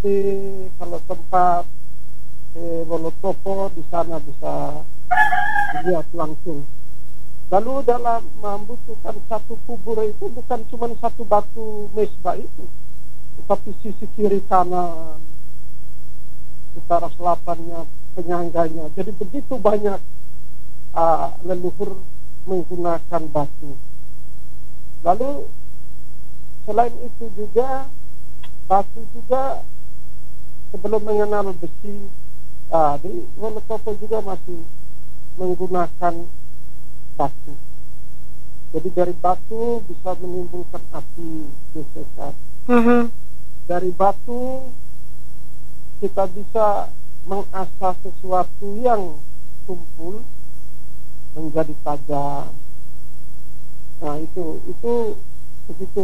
Nanti kalau sempat ke Wonosobo di sana bisa dilihat langsung. Lalu dalam membutuhkan satu kubur itu bukan cuma satu batu mesbah itu, tetapi sisi kiri kanan, utara selatannya, penyangganya. Jadi begitu banyak leluhur menggunakan batu. Lalu selain itu juga batu juga sebelum mengenal besi, di Wonosobo juga masih menggunakan batu. Jadi dari batu bisa menimbulkan api gesekan. Dari batu kita bisa mengasah sesuatu yang tumpul menjadi tajam. Nah itu begitu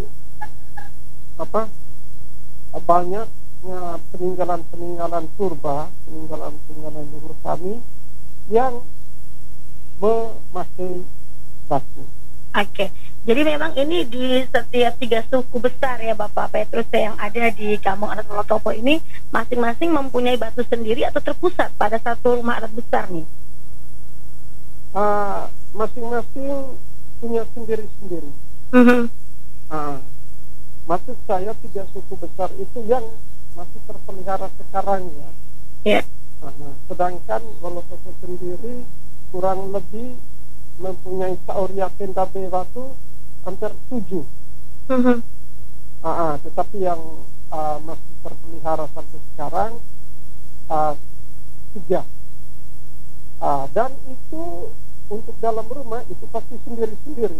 banyaknya peninggalan purba, peninggalan leluhur kami yang memakai batu. Oke, jadi memang ini di setiap 3 suku besar ya Bapak Petrus yang ada di Kampung Adat Wonosobo ini masing-masing mempunyai batu sendiri atau terpusat pada satu rumah adat besar nih? Masing-masing punya sendiri-sendiri. Maksud saya 3 suku besar itu yang masih terpelihara sekarang ya. Yeah. Sedangkan Wonosobo sendiri kurang lebih mempunyai Saoria Tenda Batu hampir 7. Tetapi yang masih terpelihara sampai sekarang 3. Dan itu untuk dalam rumah itu pasti sendiri-sendiri.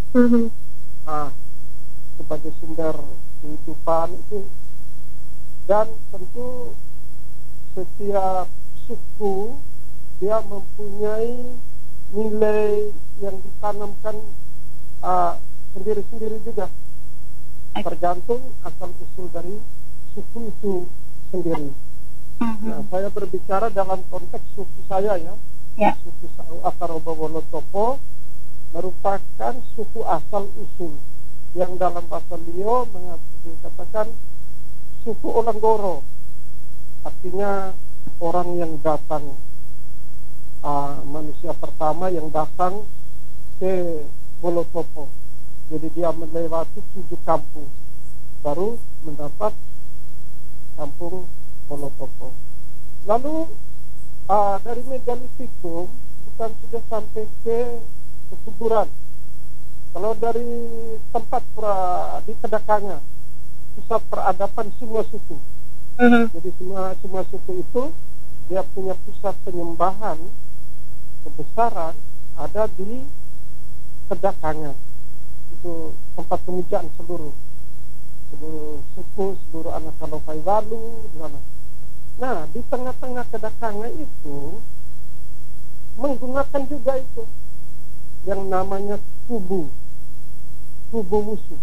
Sebagai sumber kehidupan itu, dan tentu setiap suku dia mempunyai nilai yang ditanamkan sendiri-sendiri juga, tergantung asal usul dari suku itu sendiri. Nah, saya berbicara dalam konteks suku saya ya. Suku Asaroba Wonosobo merupakan suku asal usul yang dalam bahasa Lio dikatakan suku Olanggoro, artinya orang yang datang, manusia pertama yang datang ke Wonosobo. Jadi dia melewati 7 kampung baru mendapat kampung Wonosobo. Lalu dari megalitikum bukan saja sampai ke kuburan. Kalau dari tempat di Kedakanga, pusat peradaban semua suku. Jadi semua suku itu dia punya pusat penyembahan kebesaran ada di Kedakanga. Itu tempat pemujaan seluruh suku, seluruh anak Kalokai Walu di sana. Nah, di tengah-tengah Kedakanga itu menggunakan juga itu yang namanya tubuh musuh.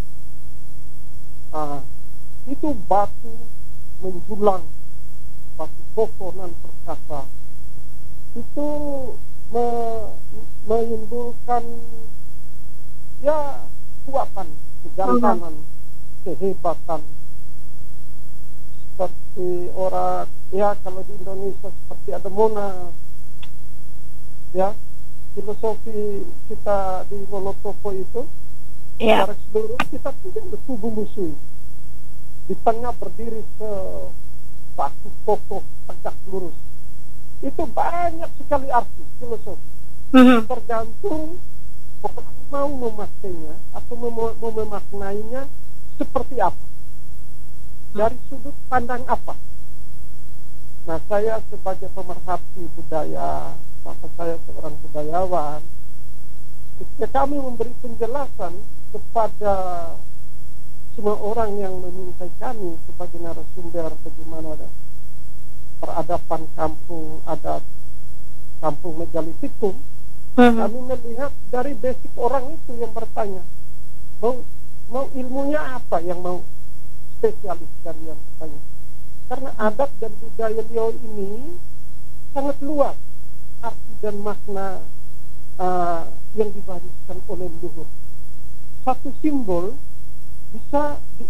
Itu batu menjulang, batu kokonan perkasa. Itu menimbulkan ya kuatan, kejantanan, kehebatan. Seperti orang ya, kalau di Indonesia seperti ada Monas ya, filosofi kita di Wonosobo itu secara seluruh kita punya tubuh musuh di tengah berdiri sebatu kokoh tegak lurus. Itu banyak sekali arti filosofi, tergantung orang mau memakainya atau mau memaknainya seperti apa, dari sudut pandang apa. Nah, saya sebagai pemerhati budaya, maka saya seorang budayawan, ketika kami memberi penjelasan kepada semua orang yang memintai kami sebagai narasumber bagaimana peradaban kampung adat, kampung megalitikum, kami melihat dari basic orang itu yang bertanya, mau ilmunya apa, yang mau spesialis dari yang bertanya. Karena adat dan budaya Lio ini sangat luas arti dan makna yang dibariskan oleh leluhur. Satu simbol bisa